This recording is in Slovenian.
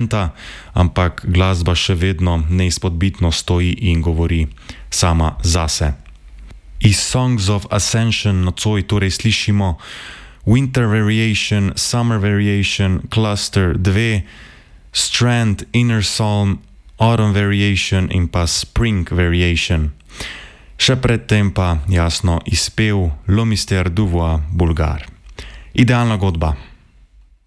talenta, ampak glasba še vedno neizpodbitno stoji in govori sama zase. Iz Songs of Ascension nocoj torej slišimo Winter Variation, Summer Variation, Cluster 2, Strand, Inner Psalm, Autumn Variation in pa Spring Variation. Še predtem pa jasno izpev Le Mystère du Voix Bulgare. Idealna godba.